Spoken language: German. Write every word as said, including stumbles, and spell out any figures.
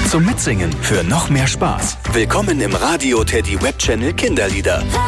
zum Mitsingen für noch mehr Spaß. Willkommen im Radio Teddy Web Channel Kinderlieder.